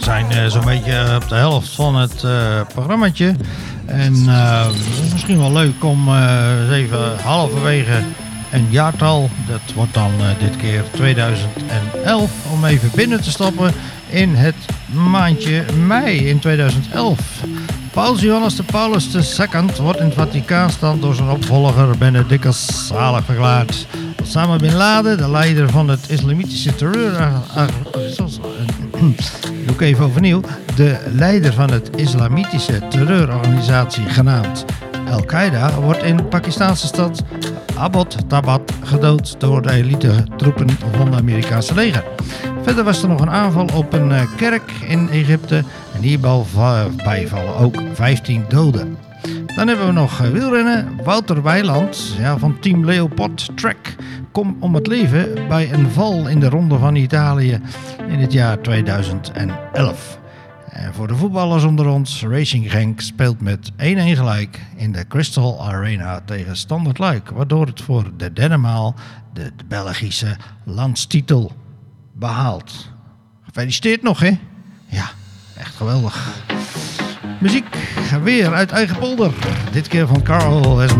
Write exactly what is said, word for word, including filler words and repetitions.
zijn uh, zo'n beetje op de helft van het uh, programmaatje. En uh, het is misschien wel leuk om uh, eens even halverwege een jaartal, dat wordt dan uh, dit keer tweeduizend elf, om even binnen te stappen in het maandje mei in tweeduizend elf. Paus Johannes de Paulus de Tweede wordt in het Vaticaanstad door zijn opvolger Benedictus zalig verklaard. Osama Bin Laden, de leider van het islamitische terreur... Doe ik even overnieuw. De leider van het islamitische terreurorganisatie genaamd Al-Qaeda wordt in de Pakistanse stad Abbottabad gedood door de elite troepen van het Amerikaanse leger. Verder was er nog een aanval op een kerk in Egypte en hierbij vallen ook vijftien doden. Dan hebben we nog wielrennen. Wouter Weiland ja, van Team Leopard Trek komt om het leven bij een val in de Ronde van Italië in het jaar tweeduizend elf. En voor de voetballers onder ons, Racing Genk speelt met één-één gelijk in de Crystal Arena tegen Standard Luik, waardoor het voor de derde maal de, de Belgische landstitel behaalt. Gefeliciteerd nog, hè? Ja, echt geweldig. Muziek weer uit eigen polder. Dit keer van Carl Esmer.